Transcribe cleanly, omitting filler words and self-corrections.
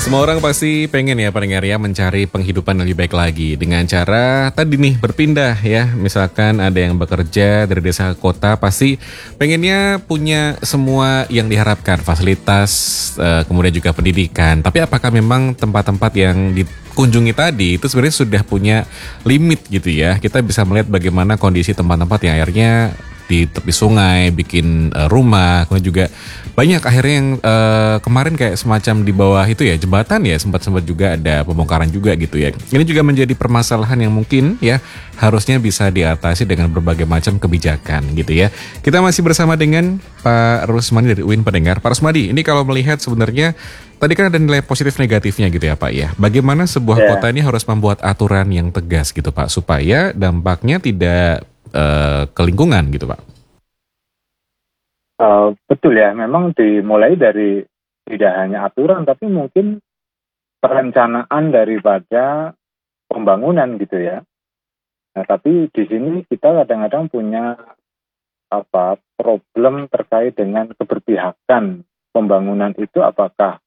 Semua orang pasti pengen ya pendengar ya mencari penghidupan yang lebih baik lagi dengan cara tadi nih berpindah ya. Misalkan ada yang bekerja dari desa ke kota pasti pengennya punya semua yang diharapkan, fasilitas, kemudian juga pendidikan. Tapi apakah memang tempat-tempat yang dikunjungi tadi itu sebenarnya sudah punya limit gitu ya? Kita bisa melihat bagaimana kondisi tempat-tempat yang akhirnya di tepi sungai, bikin rumah, kemudian juga banyak akhirnya yang kemarin kayak semacam di bawah itu ya jembatan ya sempat-sempat juga ada pembongkaran juga gitu ya. Ini juga menjadi permasalahan yang mungkin ya harusnya bisa diatasi dengan berbagai macam kebijakan gitu ya. Kita masih bersama dengan Pak Rusmadi dari UIN Pendengar. Pak Rusmadi, ini kalau melihat sebenarnya tadi kan ada nilai positif negatifnya gitu ya Pak ya. Bagaimana sebuah Ya, kota ini harus membuat aturan yang tegas gitu Pak supaya dampaknya tidak ke lingkungan gitu Pak. betul ya. Memang dimulai dari tidak hanya aturan, tapi mungkin perencanaan daripada pembangunan gitu ya. Nah, tapi di sini kita kadang-kadang punya problem terkait dengan keberpihakan pembangunan itu apakah